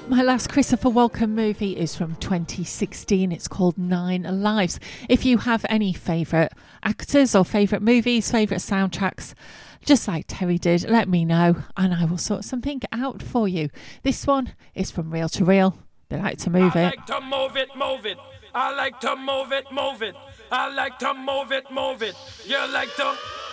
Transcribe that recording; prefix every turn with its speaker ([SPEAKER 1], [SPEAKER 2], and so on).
[SPEAKER 1] My last Christopher Walken movie is from 2016. It's called Nine Lives. If you have any favourite actors or favourite movies, favourite soundtracks, just like Terry did, let me know and I will sort something out for you. This one is from Reel to Reel. They like to move it.
[SPEAKER 2] I like to move it, move it. I like to move it, move it. I like to move it, move it. You like to